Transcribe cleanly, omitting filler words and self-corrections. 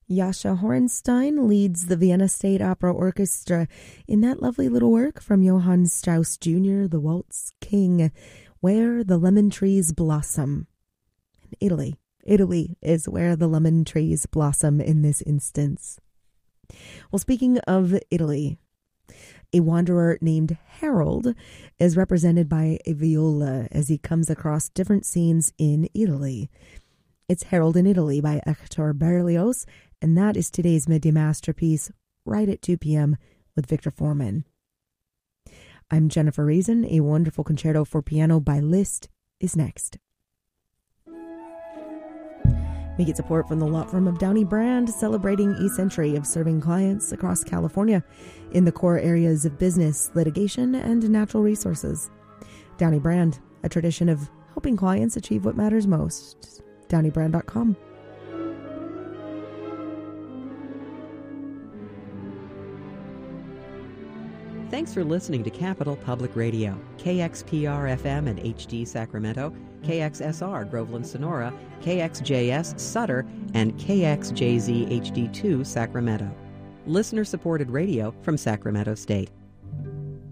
Jascha Horenstein leads the Vienna State Opera Orchestra in that lovely little work from Johann Strauss Jr., The Waltz King, Where the Lemon Trees Blossom. Italy. Italy is where the lemon trees blossom in this instance. Well, speaking of Italy, a wanderer named Harold is represented by a viola as he comes across different scenes in Italy. It's Harold in Italy by Hector Berlioz, and that is today's Midday Masterpiece, right at 2 p.m. with Victor Foreman. I'm Jennifer Reason. A wonderful concerto for piano by Liszt is next. We get support from the law firm of Downey Brand, celebrating a century of serving clients across California in the core areas of business, litigation, and natural resources. Downey Brand, a tradition of helping clients achieve what matters most. DowneyBrand.com. Thanks for listening to Capital Public Radio, KXPR-FM and HD Sacramento, KXSR Groveland Sonora, KXJS Sutter, and KXJZ HD2 Sacramento. Listener-supported radio from Sacramento State.